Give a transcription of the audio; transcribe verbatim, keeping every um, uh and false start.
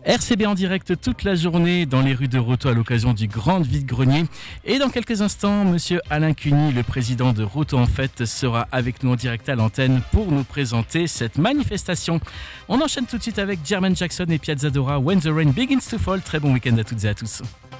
R C B en direct toute la journée dans les rues de Roto à l'occasion du grand vide-grenier. Et dans quelques instants, monsieur Alain Cuny, le président de Roto en Fête, sera avec nous en direct à l'antenne pour nous présenter cette manifestation. On enchaîne tout de suite avec Jermaine Jackson et Piazza Dora, When the Rain Begins to Fall. Très bon week-end à toutes et à tous.